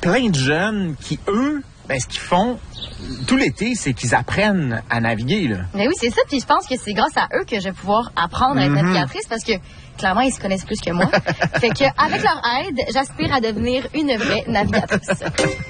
plein de jeunes qui, eux, ben, ce qu'ils font tout l'été, c'est qu'ils apprennent à naviguer, là. Mais oui, c'est ça. Puis je pense que c'est grâce à eux que je vais pouvoir apprendre à être navigatrice parce que, clairement, ils se connaissent plus que moi. Fait que, avec leur aide, j'aspire à devenir une vraie navigatrice.